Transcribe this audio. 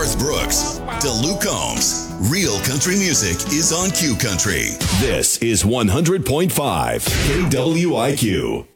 Garth Brooks to Luke Combs. Real country music is on Q Country. This is 100.5 KWIQ.